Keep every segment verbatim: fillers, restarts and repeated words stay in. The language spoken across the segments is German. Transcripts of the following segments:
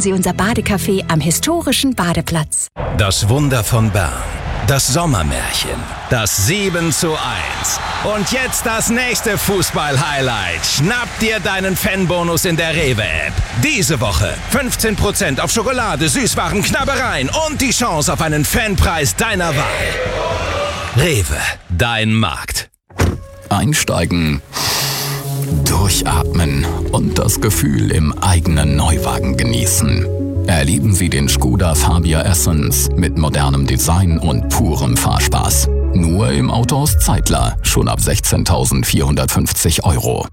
Sie unser Badecafé am historischen Badeplatz. Das Wunder von Bern. Das Sommermärchen. Das sieben zu eins. Und jetzt das nächste Fußball-Highlight. Schnapp dir deinen Fanbonus in der Rewe-App. Diese Woche fünfzehn Prozent auf Schokolade, Süßwaren, Knabbereien und die Chance auf einen Fanpreis deiner Wahl. Rewe, dein Markt. Einsteigen, durchatmen und das Gefühl im eigenen Neuwagen genießen. Erleben Sie den Skoda Fabia Essence mit modernem Design und purem Fahrspaß. Nur im Autohaus Zeitler, schon ab sechzehntausendvierhundertfünfzig Euro.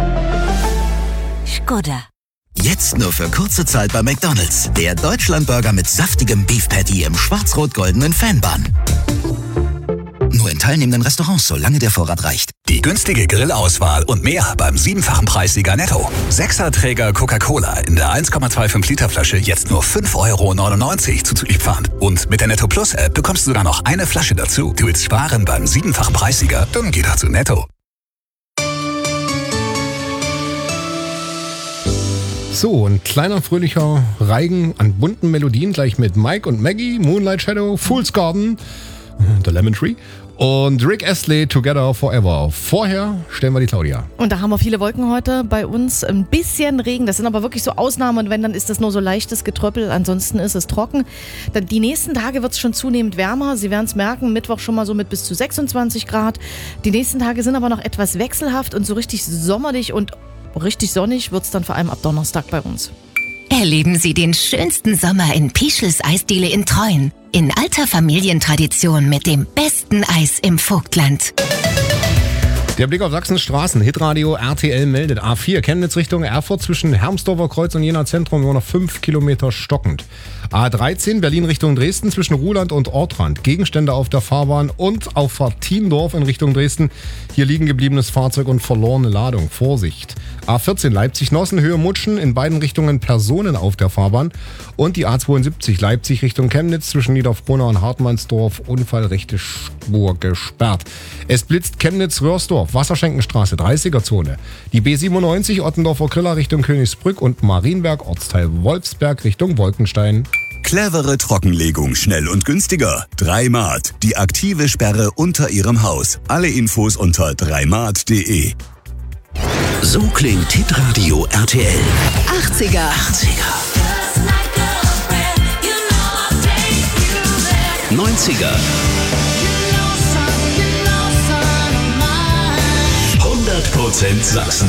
Skoda. Jetzt nur für kurze Zeit bei McDonald's. Der Deutschlandburger mit saftigem Beef Patty im schwarz-rot-goldenen Fanbun. Nur in teilnehmenden Restaurants, solange der Vorrat reicht. Die günstige Grillauswahl und mehr beim siebenfachen Preissieger Netto. Sechserträger Coca-Cola in der eins Komma fünfundzwanzig Liter Flasche jetzt nur fünf Euro neunundneunzig zuzüglich Pfand. Und mit der Netto Plus App bekommst du sogar noch eine Flasche dazu. Du willst sparen beim siebenfachen Preissieger? Dann geh doch zu Netto. So, ein kleiner fröhlicher Reigen an bunten Melodien, gleich mit Mike und Maggie, Moonlight Shadow, Fool's Garden, The Lemon Tree und Rick Astley, Together Forever. Vorher stellen wir die Claudia. Und da haben wir viele Wolken heute bei uns. Ein bisschen Regen, das sind aber wirklich so Ausnahmen. Und wenn, dann ist das nur so leichtes Getröppel. Ansonsten ist es trocken. Dann die nächsten Tage wird es schon zunehmend wärmer. Sie werden es merken, Mittwoch schon mal so mit bis zu sechsundzwanzig Grad. Die nächsten Tage sind aber noch etwas wechselhaft und so richtig sommerlich und richtig sonnig wird es dann vor allem ab Donnerstag bei uns. Erleben Sie den schönsten Sommer in Pischels Eisdiele in Treuen. In alter Familientradition mit dem besten Eis im Vogtland. Der Blick auf Sachsens Straßen. Hitradio R T L meldet A vier Chemnitz Richtung Erfurt zwischen Hermsdorfer Kreuz und Jena Zentrum nur noch fünf Kilometer stockend. A dreizehn Berlin Richtung Dresden zwischen Ruhland und Ortrand. Gegenstände auf der Fahrbahn und auf Fahrt Tiendorf in Richtung Dresden. Hier liegen gebliebenes Fahrzeug und verlorene Ladung. Vorsicht. A vierzehn Leipzig-Nossen Höhe Mutschen in beiden Richtungen Personen auf der Fahrbahn. Und die A zweiundsiebzig Leipzig Richtung Chemnitz zwischen Niederfrohnau und Hartmannsdorf. Unfall rechte Spur gesperrt. Es blitzt Chemnitz-Röhrsdorf. Wasserschenkenstraße, dreißiger Zone. Die B siebenundneunzig Ottendorfer Griller Richtung Königsbrück und Marienberg, Ortsteil Wolfsberg Richtung Wolkenstein. Clevere Trockenlegung, schnell und günstiger. Dreimat, die aktive Sperre unter Ihrem Haus. Alle Infos unter dreimat punkt de. So klingt Hitradio R T L. achtziger. achtziger. neunziger. hundert Prozent Sachsen.